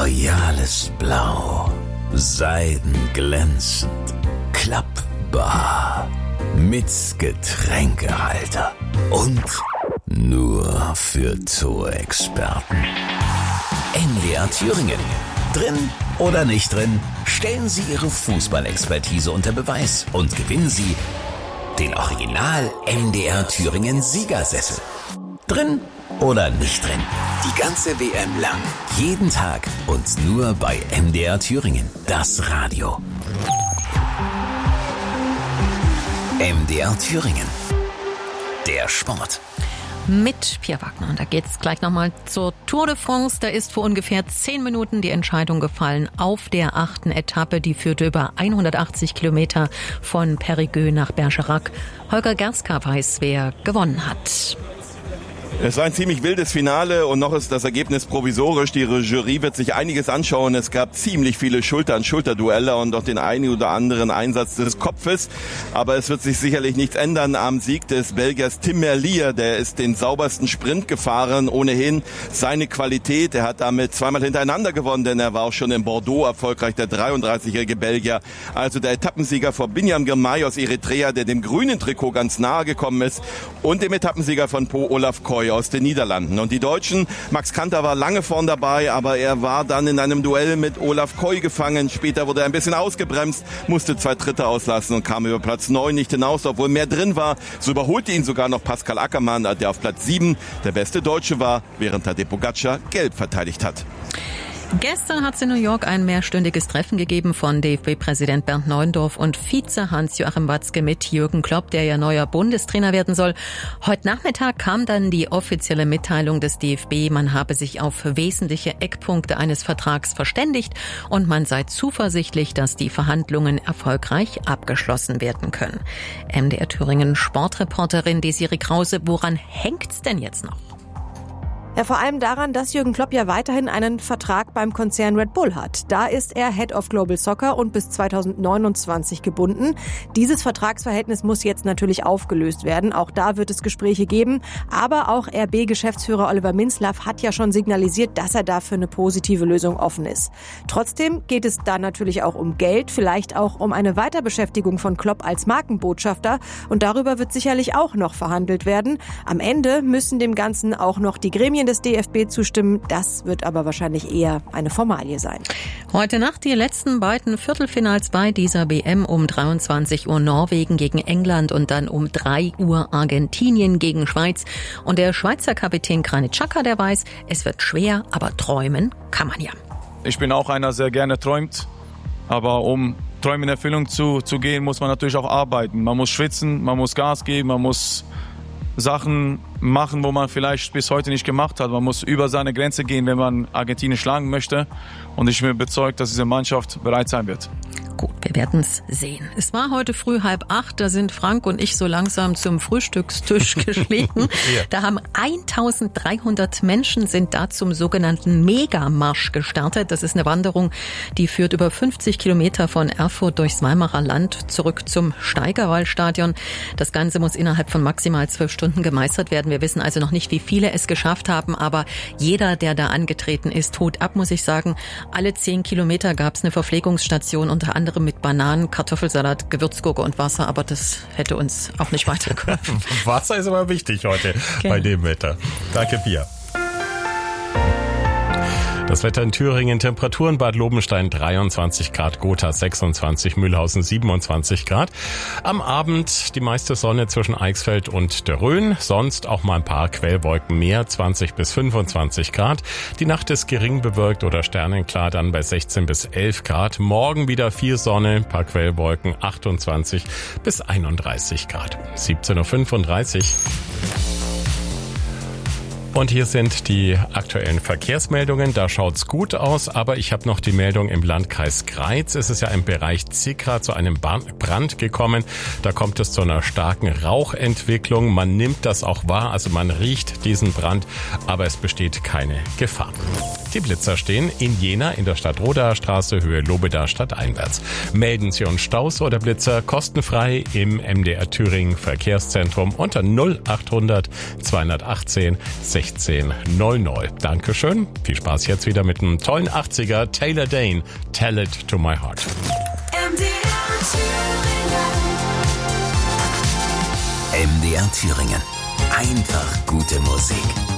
royales Blau, seidenglänzend, klappbar, mit Getränkehalter und nur für Zoo-Experten. MDR Thüringen. Drin oder nicht drin, stellen Sie Ihre Fußballexpertise unter Beweis und gewinnen Sie den Original MDR Thüringen Siegersessel. Drin oder nicht drin, die ganze WM lang, jeden Tag und nur bei MDR Thüringen, das Radio. MDR Thüringen, der Sport. Mit Pierre Wagner. Und da geht's gleich nochmal zur Tour de France. Da ist vor ungefähr 10 Minuten die Entscheidung gefallen auf der 8. Etappe. Die führte über 180 Kilometer von Périgueux nach Bergerac. Holger Gerska weiß, wer gewonnen hat. Es war ein ziemlich wildes Finale und noch ist das Ergebnis provisorisch. Die Jury wird sich einiges anschauen. Es gab ziemlich viele Schulter-an-Schulter-Duelle und auch den einen oder anderen Einsatz des Kopfes. Aber es wird sich sicherlich nichts ändern am Sieg des Belgiers Tim Merlier. Der ist den saubersten Sprint gefahren. Ohnehin seine Qualität. Er hat damit zweimal hintereinander gewonnen, denn er war auch schon in Bordeaux erfolgreich, der 33-jährige Belgier. Also der Etappensieger vor Binyam Girmay aus Eritrea, der dem grünen Trikot ganz nahe gekommen ist. Und dem Etappensieger von Po, Olaf Koy aus den Niederlanden. Und die Deutschen, Max Kanter war lange vorn dabei, aber er war dann in einem Duell mit Olaf Koy gefangen. Später wurde er ein bisschen ausgebremst, musste 2 Tritte auslassen und kam über Platz 9 nicht hinaus, obwohl mehr drin war. So überholte ihn sogar noch Pascal Ackermann, der auf Platz 7 der beste Deutsche war, während Tadej Pogačar gelb verteidigt hat. Gestern hat es in New York ein mehrstündiges Treffen gegeben von DFB-Präsident Bernd Neuendorf und Vize Hans-Joachim Watzke mit Jürgen Klopp, der ja neuer Bundestrainer werden soll. Heute Nachmittag kam dann die offizielle Mitteilung des DFB, man habe sich auf wesentliche Eckpunkte eines Vertrags verständigt und man sei zuversichtlich, dass die Verhandlungen erfolgreich abgeschlossen werden können. MDR Thüringen Sportreporterin Desiree Krause, woran hängt's denn jetzt noch? Ja, vor allem daran, dass Jürgen Klopp ja weiterhin einen Vertrag beim Konzern Red Bull hat. Da ist er Head of Global Soccer und bis 2029 gebunden. Dieses Vertragsverhältnis muss jetzt natürlich aufgelöst werden. Auch da wird es Gespräche geben. Aber auch RB-Geschäftsführer Oliver Minzlaff hat ja schon signalisiert, dass er dafür eine positive Lösung offen ist. Trotzdem geht es da natürlich auch um Geld, vielleicht auch um eine Weiterbeschäftigung von Klopp als Markenbotschafter. Und darüber wird sicherlich auch noch verhandelt werden. Am Ende müssen dem Ganzen auch noch die Gremien des DFB zustimmen. Das wird aber wahrscheinlich eher eine Formalie sein. Heute Nacht die letzten beiden Viertelfinals bei dieser WM. Um 23 Uhr Norwegen gegen England und dann um 3 Uhr Argentinien gegen Schweiz. Und der Schweizer Kapitän Granit Xhaka, der weiß, es wird schwer, aber träumen kann man ja. Ich bin auch einer, der sehr gerne träumt. Aber um Träume in Erfüllung zu gehen, muss man natürlich auch arbeiten. Man muss schwitzen, man muss Gas geben, man muss Sachen machen, wo man vielleicht bis heute nicht gemacht hat. Man muss über seine Grenze gehen, wenn man Argentinien schlagen möchte. Und ich bin überzeugt, dass diese Mannschaft bereit sein wird. Gut, wir werden es sehen. Es war heute früh 7:30, da sind Frank und ich so langsam zum Frühstückstisch geschlichen. Ja. Da haben 1300 Menschen sind da zum sogenannten Megamarsch gestartet. Das ist eine Wanderung, die führt über 50 Kilometer von Erfurt durchs Weimarer Land zurück zum Steigerwallstadion. Das Ganze muss innerhalb von maximal 12 Stunden gemeistert werden. Wir wissen also noch nicht, wie viele es geschafft haben, aber jeder, der da angetreten ist, Hut ab, muss ich sagen. Alle 10 Kilometer gab es eine Verpflegungsstation, unter anderem mit Bananen, Kartoffelsalat, Gewürzgurke und Wasser, aber das hätte uns auch nicht weitergeholfen. Wasser ist aber wichtig heute bei dem Wetter. Danke, Pia. Das Wetter in Thüringen, Temperaturen Bad Lobenstein 23 Grad, Gotha 26, Mühlhausen 27 Grad. Am Abend die meiste Sonne zwischen Eichsfeld und der Rhön, sonst auch mal ein paar Quellwolken mehr, 20 bis 25 Grad. Die Nacht ist gering bewölkt oder sternenklar, dann bei 16 bis 11 Grad. Morgen wieder viel Sonne, ein paar Quellwolken, 28 bis 31 Grad. 17.35 Uhr. Und hier sind die aktuellen Verkehrsmeldungen. Da schaut's gut aus, aber ich habe noch die Meldung im Landkreis Greiz. Es ist ja im Bereich Zickra zu einem Brand gekommen. Da kommt es zu einer starken Rauchentwicklung. Man nimmt das auch wahr, also man riecht diesen Brand, aber es besteht keine Gefahr. Die Blitzer stehen in Jena in der Stadt-Rodaer Straße, Höhe Lobedaer stadteinwärts. Melden Sie uns Staus oder Blitzer kostenfrei im MDR Thüringen Verkehrszentrum unter 0800 218 1600. Dankeschön. Viel Spaß jetzt wieder mit einem tollen 80er Taylor Dane. Tell it to my heart. MDR Thüringen. Einfach gute Musik.